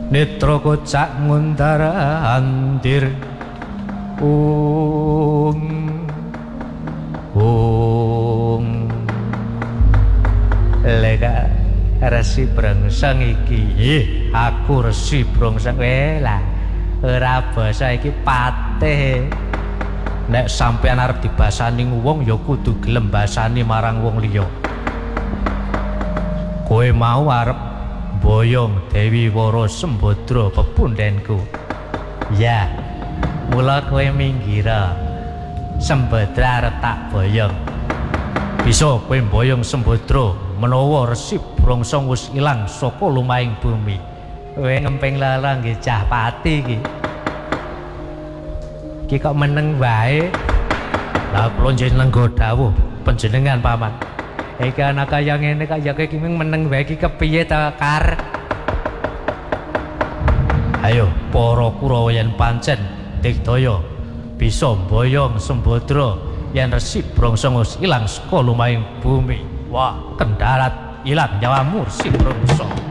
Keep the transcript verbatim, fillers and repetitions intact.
Netra kocak ngundara andir ung ung lega Resi Brongsong iki ih aku Resi Brongsong lah ora basa iki patih nek sampean arep dibasani wong ya kudu gelem basani marang wong liya kowe mau arep boyong Dewi Wara Sembadra pepundhenku ya mula kowe minggira Sembadra arep tak boyong bisa kowe boyong Sembadra menawa Resi Brongsong wis ilang saka lumahing bumi kowe ngempeng lara nggih cah pati iki iki kok meneng wae lah kula njenengan dawuh panjenengan paman iki ana kaya ngene kaya iki meneng wae iki kepiye ta Kar ayo para Kurawa yen pancen digdaya bisa boyong Sembadra yen Resi Brongsong wis ilang saka lumahing bumi wah kendarat ilang nyawamu Resi Brongsong